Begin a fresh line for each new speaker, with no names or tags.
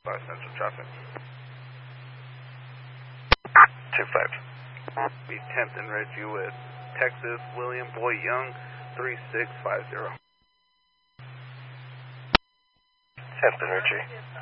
Central traffic.
2-5.
Be 10th and Reggie with Texas William Boy Young 3650.
10th and Reggie.